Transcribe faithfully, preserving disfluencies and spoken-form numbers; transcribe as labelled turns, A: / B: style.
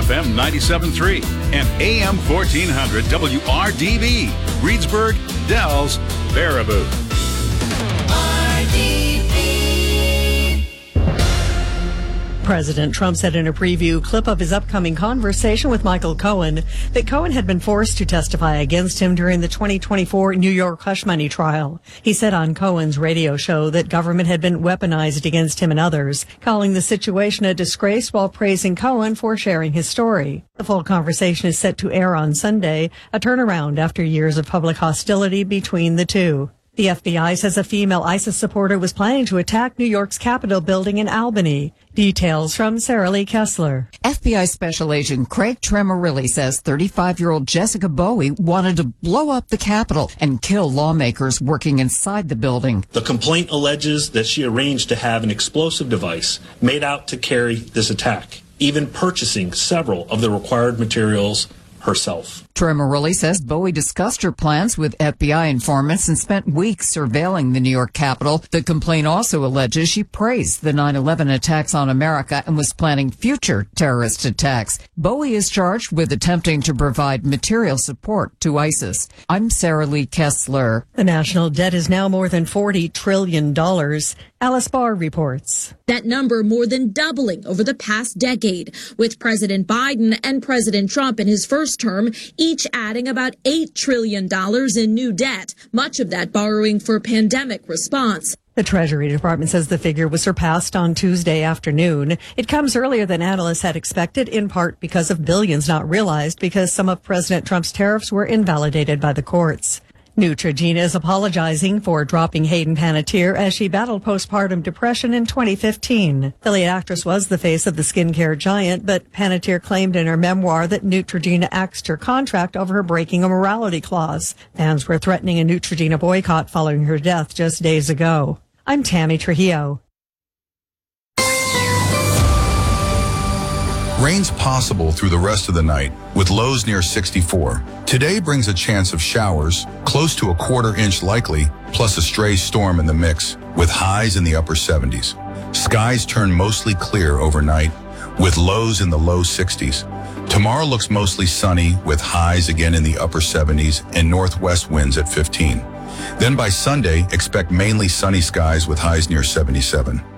A: F M ninety-seven point three and A M fourteen hundred W R D B. Reedsburg, Dells, Baraboo.
B: President Trump said in a preview clip of his upcoming conversation with Michael Cohen that Cohen had been forced to testify against him during the twenty twenty-four New York hush money trial. He said on Cohen's radio show that government had been weaponized against him and others, calling the situation a disgrace while praising Cohen for sharing his story. The full conversation is set to air on Sunday, a turnaround after years of public hostility between the two. The F B I says a female ISIS supporter was planning to attack New York's Capitol building in Albany. Details from Sarah Lee Kessler.
C: F B I Special Agent Craig Tremorilli says thirty-five-year-old Jessica Bowie wanted to blow up the Capitol and kill lawmakers working inside the building.
D: The complaint alleges that she arranged to have an explosive device made out to carry this attack, even purchasing several of the required materials herself.
C: Tremorilli says Bowie discussed her plans with F B I informants and spent weeks surveilling the New York Capitol. The complaint also alleges she praised the nine eleven attacks on America and was planning future terrorist attacks. Bowie is charged with attempting to provide material support to ISIS. I'm Sarah Lee Kessler.
B: The national debt is now more than forty trillion dollars. Alice Barr reports.
E: That number more than doubling over the past decade, with President Biden and President Trump in his first term each adding about eight trillion dollars in new debt, much of that borrowing for pandemic response.
B: The Treasury Department says the figure was surpassed on Tuesday afternoon. It comes earlier than analysts had expected, in part because of billions not realized because some of President Trump's tariffs were invalidated by the courts. Neutrogena is apologizing for dropping Hayden Panettiere as she battled postpartum depression in twenty fifteen. The lead actress was the face of the skincare giant, but Panettiere claimed in her memoir that Neutrogena axed her contract over her breaking a morality clause. Fans were threatening a Neutrogena boycott following her death just days ago. I'm Tammy Trujillo.
F: Rain's possible through the rest of the night, with lows near sixty-four. Today brings a chance of showers, close to a quarter inch likely, plus a stray storm in the mix, with highs in the upper seventies. Skies turn mostly clear overnight, with lows in the low sixties. Tomorrow looks mostly sunny, with highs again in the upper seventies and northwest winds at fifteen. Then by Sunday, expect mainly sunny skies with highs near seventy-seven.